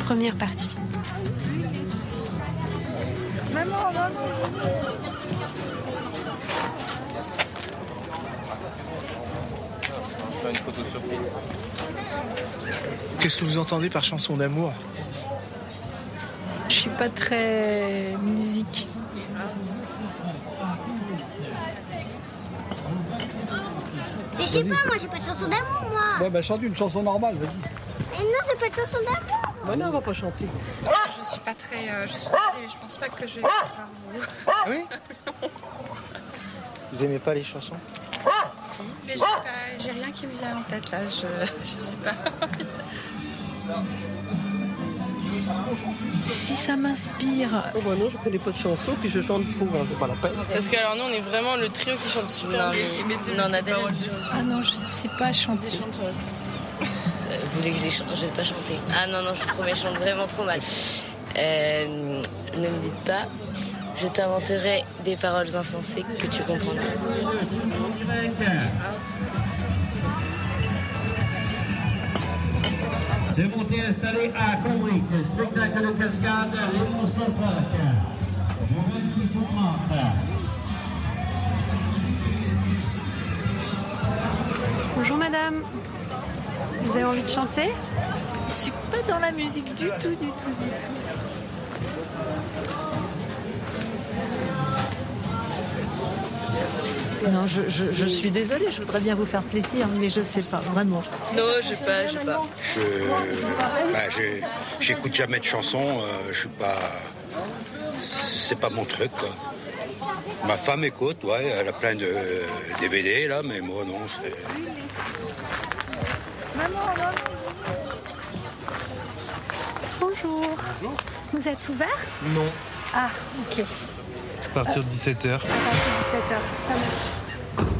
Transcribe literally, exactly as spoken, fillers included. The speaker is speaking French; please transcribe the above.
première partie. Maman, maman. Faire une photo surprise. Qu'est-ce que vous entendez par chanson d'amour? Je suis pas très musique. Mais je sais pas, moi j'ai pas de chanson d'amour, moi. Ouais, bah chante une chanson normale, vas-y. Mais non, j'ai pas de chanson d'amour. Bah non, on va pas chanter. Je suis pas très... Euh, je suis désolée, mais je pense pas que je vais pouvoir vous... Ah oui? Vous aimez pas les chansons? Si, mais j'ai, pas, j'ai rien qui me vient en tête là, je, je sais pas. Si ça m'inspire. Oh bah non, je connais pas de chansons, puis je chante pour, hein, c'est pas la peine. Parce que alors nous on est vraiment le trio qui chante super. Non, mais, non, on a des Ah non, je ne sais pas chanter. Euh, vous voulez que je les chante? Je vais pas chanter. Ah non, non, je vous promets, je chante vraiment trop mal. Euh, ne me dites pas, je t'inventerai des paroles insensées que tu comprendras. C'est monté installé à Combric, spectacle de cascade, les monstres Park. vingt-six ou trente. Bonjour madame. Vous avez envie de chanter? Je suis pas dans la musique du tout, du tout, du tout. Non, je, je, je suis désolée, je voudrais bien vous faire plaisir, mais je sais pas, vraiment. Non, je sais pas, je sais pas. Je, bah, j'ai, j'écoute jamais de chansons, euh, je suis pas, c'est pas mon truc, quoi. Ma femme écoute, ouais, elle a plein de D V D là, mais moi non, c'est. Maman, maman. Bonjour. Bonjour. Vous êtes ouvert? Non. Ah, ok. À partir de dix-sept heures. À partir de dix-sept heures, ça marche.